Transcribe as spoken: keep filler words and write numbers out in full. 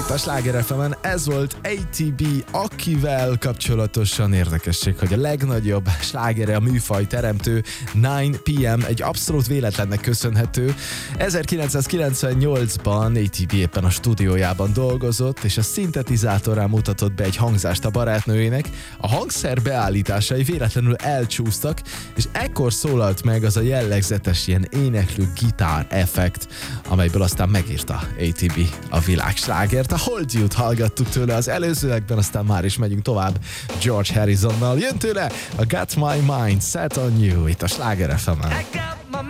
Itt a Sláger ef emen ez volt á té bé, akivel kapcsolatosan érdekesség, hogy a legnagyobb slágere, a műfaj teremtő kilenc pé em egy abszolút véletlennek köszönhető. ezerkilencszázkilencvennyolcban á té bé éppen a stúdiójában dolgozott, és a szintetizátorán mutatott be egy hangzást a barátnőjének. A hangszer beállításai véletlenül elcsúsztak, és ekkor szólalt meg az a jellegzetes ilyen éneklő gitár effekt, amelyből aztán megírta á té bé a világslágert. A Hold You-t hallgattuk tőle az előzőekben, aztán már is megyünk tovább George Harrisonnal. Jön tőle a Got My Mind Set On You itt a Sláger ef emen.